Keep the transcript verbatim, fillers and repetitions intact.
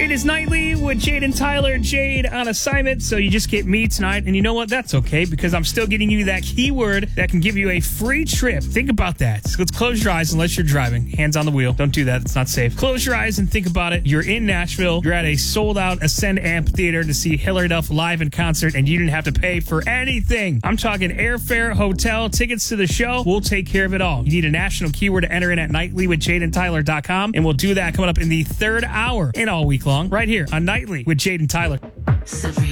It is Nightly with Jade and Tyler. Jade on assignment, so you just get me tonight. And you know what? That's okay, because I'm still getting you that keyword that can give you a free trip. Think about that. So let's close your eyes unless you're driving. Hands on the wheel. Don't do that. It's not safe. Close your eyes and think about it. You're in Nashville. You're at a sold-out Ascend Amphitheater to see Hilary Duff live in concert, and you didn't have to pay for anything. I'm talking airfare, hotel, tickets to the show. We'll take care of it all. You need a national keyword to enter in at nightly with jade and tyler dot com, and we'll do that coming up in the third hour and all week long, right here on Nightly with Jade and Tyler.